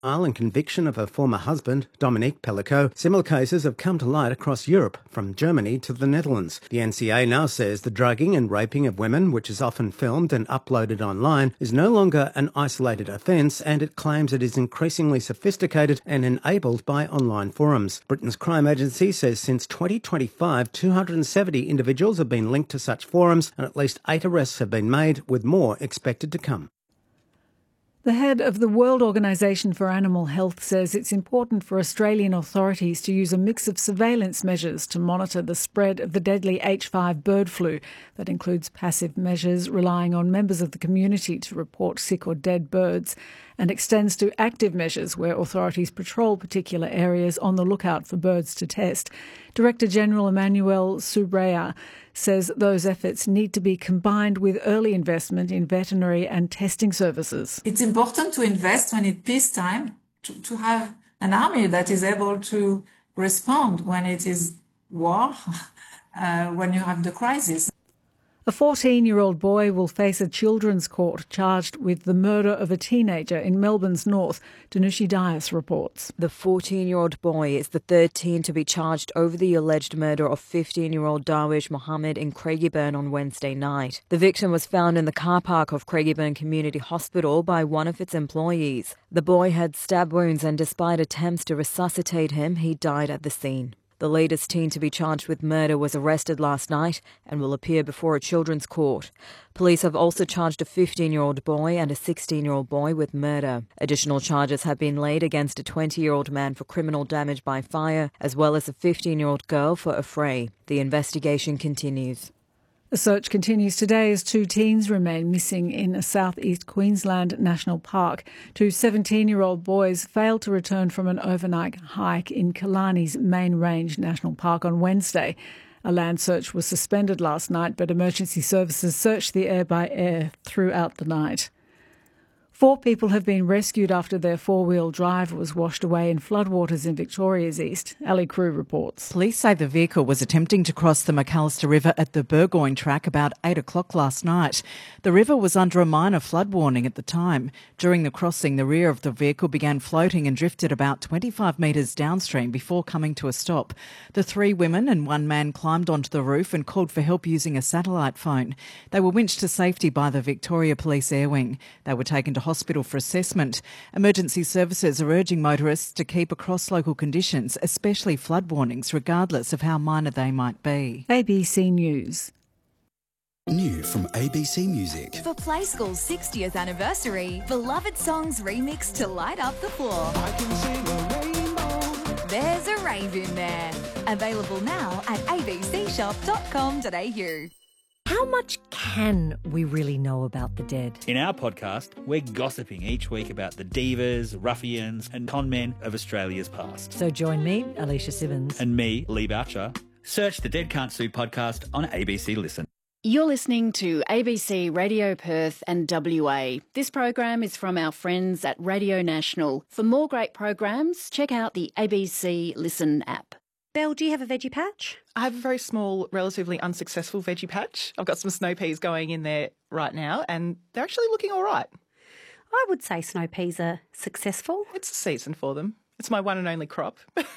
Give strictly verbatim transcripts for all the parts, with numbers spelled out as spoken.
and conviction of her former husband, Dominique Pellicot. Similar cases have come to light across Europe, from Germany to the Netherlands. The N C A now says the drugging and raping of women, which is often filmed and uploaded online, is no longer an isolated offence, and it claims it is increasingly sophisticated and enabled by online forums. Britain's crime agency says since twenty twenty-five, two hundred seventy individuals have been linked to such forums, and at least eight arrests have been made, with more expected to come. The head of the World Organisation for Animal Health says it's important for Australian authorities to use a mix of surveillance measures to monitor the spread of the deadly H five bird flu. That includes passive measures relying on members of the community to report sick or dead birds, and extends to active measures where authorities patrol particular areas on the lookout for birds to test. Director General Emmanuel Subreya says those efforts need to be combined with early investment in veterinary and testing services. It's important to invest when it's peacetime, to, to have an army that is able to respond when it is war, uh, when you have the crisis. A fourteen-year-old boy will face a children's court charged with the murder of a teenager in Melbourne's north, Danushi Dias reports. The fourteen-year-old boy is the third teen to be charged over the alleged murder of fifteen-year-old Darwish Mohammed in Craigieburn on Wednesday night. The victim was found in the car park of Craigieburn Community Hospital by one of its employees. The boy had stab wounds, and despite attempts to resuscitate him, he died at the scene. The latest teen to be charged with murder was arrested last night and will appear before a children's court. Police have also charged a fifteen-year-old boy and a sixteen-year-old boy with murder. Additional charges have been laid against a twenty-year-old man for criminal damage by fire, as well as a fifteen-year-old girl for affray. The investigation continues. The search continues today as two teens remain missing in a southeast Queensland national park. Two seventeen-year-old boys failed to return from an overnight hike in Killarney's Main Range National Park on Wednesday. A land search was suspended last night, but emergency services searched the air by air throughout the night. Four people have been rescued after their four-wheel drive was washed away in floodwaters in Victoria's east. Ali Crew reports. Police say the vehicle was attempting to cross the McAllister River at the Burgoyne track about eight o'clock last night. The river was under a minor flood warning at the time. During the crossing, the rear of the vehicle began floating and drifted about twenty-five metres downstream before coming to a stop. The three women and one man climbed onto the roof and called for help using a satellite phone. They were winched to safety by the Victoria Police Air Wing. They were taken to hospital for assessment. Emergency services are urging motorists to keep across local conditions, especially flood warnings, regardless of how minor they might be. A B C News. New from A B C Music. For Play School's sixtieth anniversary, beloved songs remixed to light up the floor. I can sing a rainbow. There's a rave in there. Available now at a b c shop dot com dot a u. How much can we really know about the dead? In our podcast, we're gossiping each week about the divas, ruffians and con men of Australia's past. So join me, Alicia Simmons. And me, Lee Boucher. Search the Dead Can't Sue podcast on A B C Listen. You're listening to A B C Radio Perth and W A. This program is from our friends at Radio National. For more great programs, check out the A B C Listen app. Belle, do you have a veggie patch? I have a very small, relatively unsuccessful veggie patch. I've got some snow peas going in there right now, and they're actually looking all right. I would say snow peas are successful. It's a season for them. It's my one and only crop.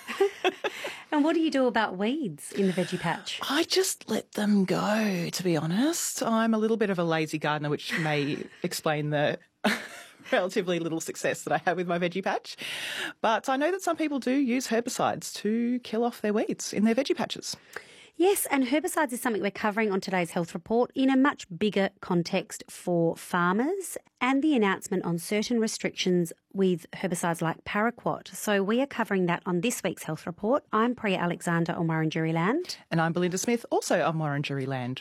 And what do you do about weeds in the veggie patch? I just let them go, to be honest. I'm a little bit of a lazy gardener, which may explain the relatively little success that I have with my veggie patch. But I know that some people do use herbicides to kill off their weeds in their veggie patches. Yes, and herbicides is something we're covering on today's health report in a much bigger context for farmers and the announcement on certain restrictions with herbicides like paraquat. So we are covering that on this week's health report. I'm Priya Alexander on Wurundjeri Land. And I'm Belinda Smith, also on Wurundjeri Land.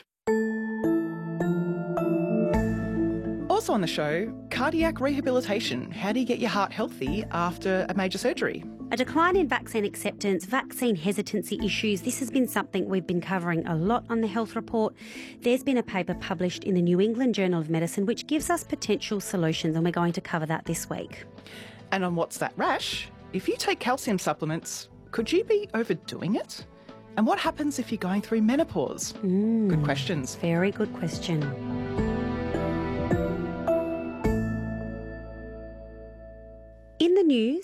Also on the show, cardiac rehabilitation. How do you get your heart healthy after a major surgery? A decline in vaccine acceptance, vaccine hesitancy issues. This has been something we've been covering a lot on the health report. There's been a paper published in the New England Journal of Medicine which gives us potential solutions, and we're going to cover that this week. And on What's That Rash, if you take calcium supplements, could you be overdoing it? And what happens if you're going through menopause? Mm, good questions. Very good question. In the news